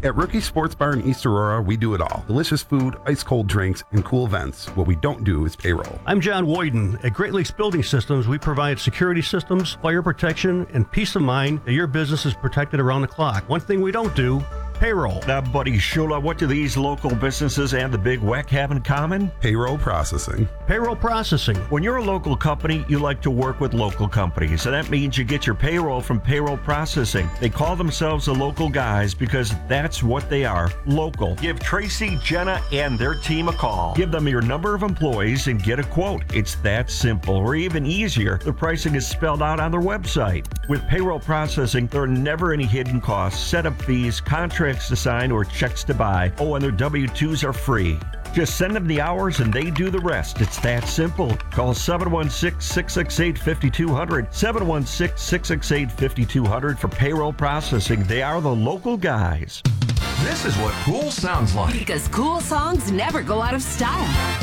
At Rookie Sports Bar in East Aurora, we do it all. Delicious food, ice-cold drinks, and cool events. What we don't do is payroll. I'm John Woyden. At Great Lakes Building Systems, we provide security systems, fire protection, and peace of mind that your business is protected around the clock. One thing we don't do, payroll. Now, buddy Shula, what do these local businesses and the Big WEC have in common? Payroll processing. Payroll processing. When you're a local company, you like to work with local companies, and that means you get your payroll from payroll processing. They call themselves the local guys because that's what they are, local. Give Tracy, Jenna, and their team a call. Give them your number of employees and get a quote. It's that simple, or even easier. The pricing is spelled out on their website. With payroll processing, there are never any hidden costs, setup fees, contracts to sign, or checks to buy. Oh, and their W-2s are free. Just send them the hours and they do the rest. It's that simple. Call 716-668-5200. 716-668-5200 for payroll processing. They are the local guys. This is what cool sounds like. Because cool songs never go out of style.